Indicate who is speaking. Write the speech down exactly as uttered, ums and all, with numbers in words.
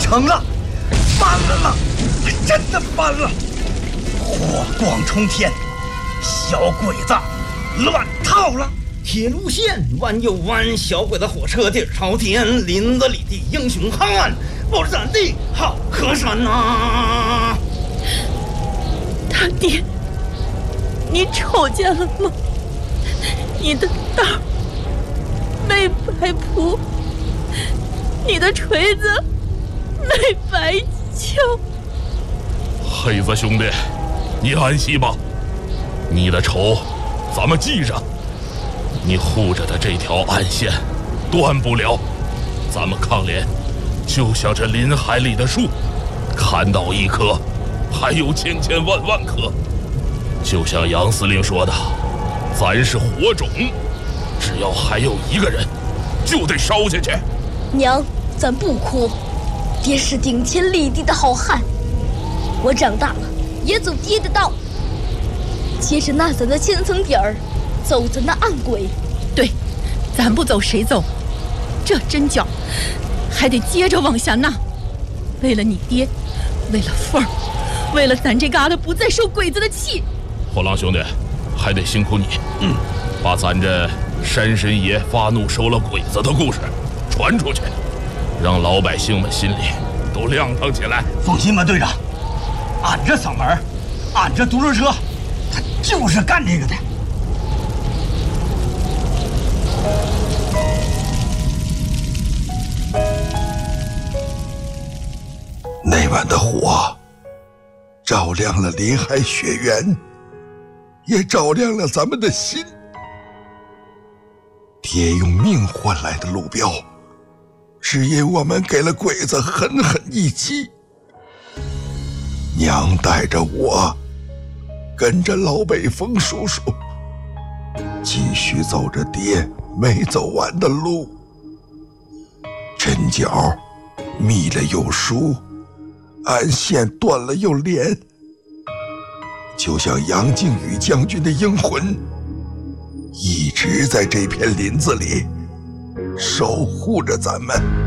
Speaker 1: 成了，翻了呢，真的翻了！火光冲天，小鬼子乱套了。
Speaker 2: 铁路线弯又弯，小鬼子火车底朝天，林子里的英雄汉，我咱的好河山呐、啊！
Speaker 3: 大爹，你瞅见了吗？你的刀没白铺，你的锤子没白敲。
Speaker 4: 黑子兄弟，你安息吧，你的仇咱们记着，你护着的这条暗线断不了。咱们抗联就像这林海里的树，砍倒一棵还有千千万万棵。就像杨司令说的，咱是火种，只要还有一个人就得烧下去。
Speaker 5: 娘，咱不哭，爹是顶天立地的好汉，我长大了也走爹的道，接着那咱的千层底儿，走咱的暗轨。
Speaker 3: 对，咱不走谁走？这针脚还得接着往下纳。为了你爹，为了凤儿，为了咱这疙瘩不再受鬼子的气。
Speaker 4: 火狼兄弟，还得辛苦你，嗯，把咱这山神爷发怒收了鬼子的故事传出去，让老百姓们心里都亮堂起来。
Speaker 1: 放心吧，队长，俺这嗓门，俺这独轮车，他就是干这个的。
Speaker 6: 那晚的火照亮了林海雪原，也照亮了咱们的心。爹用命换来的路标，只因我们给了鬼子狠狠一击。娘带着我跟着老北风叔叔继续走着爹没走完的路，针脚密了又疏，暗线断了又连，就像杨靖宇将军的英魂一直在这片林子里守护着咱们。